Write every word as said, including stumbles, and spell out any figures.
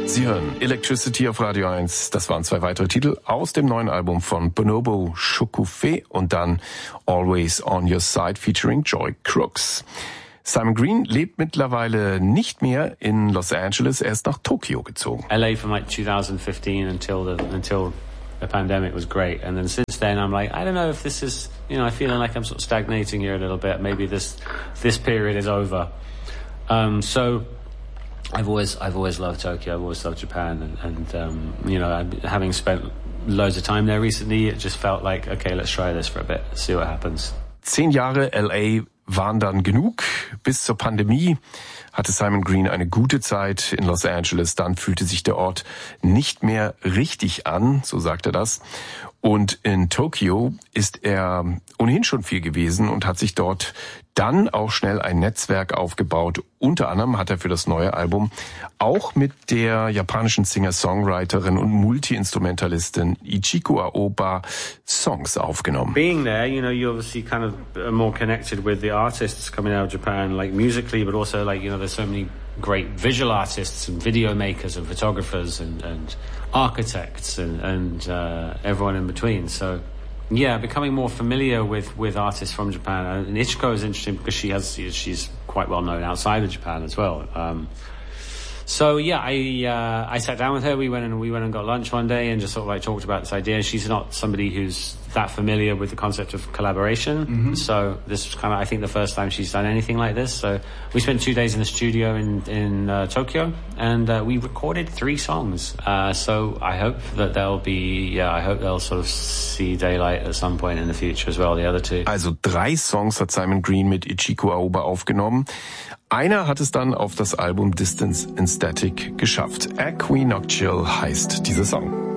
Sie hören Electricity auf Radio eins. Das waren zwei weitere Titel aus dem neuen Album von Bonobo Shokufé und dann Always on Your Side featuring Joy Crooks. Simon Green lebt mittlerweile nicht mehr in Los Angeles, er ist nach Tokio gezogen. L A from like twenty fifteen until the until the pandemic was great, and then since then I'm like, I don't know if this is, you know, I feel like I'm sort of stagnating here a little bit. Maybe this this period is over. Um, so I've always I've always loved Tokyo. I've always loved Japan, and, and um, you know, having spent loads of time there recently, it just felt like, okay, let's try this for a bit, see what happens. Zehn Jahre L A waren dann genug. Bis zur Pandemie hatte Simon Green eine gute Zeit in Los Angeles. Dann fühlte sich der Ort nicht mehr richtig an, so sagt er das. Und in Tokio ist er ohnehin schon viel gewesen und hat sich dort dann auch schnell ein Netzwerk aufgebaut. Unter anderem hat er für das neue Album auch mit der japanischen Singer-Songwriterin und Multi-Instrumentalistin Ichiko Aoba Songs aufgenommen. Being there, you know, you obviously kind of are more connected with the artists coming out of Japan, like musically, but also like, you know, there's so many great visual artists and video makers and photographers and, and architects and, and uh, everyone in between. So, yeah, becoming more familiar with, with artists from Japan. And Ichiko is interesting because she has she's quite well known outside of Japan as well. Um, so yeah, I uh, I sat down with her. We went and we went and got lunch one day and just sort of like talked about this idea. She's not somebody who's that familiar with the concept of collaboration. Mm-hmm. So this was kind of, I think, the first time she's done anything like this. So we spent two days in the studio in in uh, Tokyo, and uh, we recorded three songs. Uh, so I hope that they'll be, yeah, I hope they'll sort of see daylight at some point in the future as well. The other two. Also drei Songs hat Simon Green mit Ichiko Aoba aufgenommen. Einer hat es dann auf das Album Distance and Static geschafft. Equinoctial heißt dieser Song.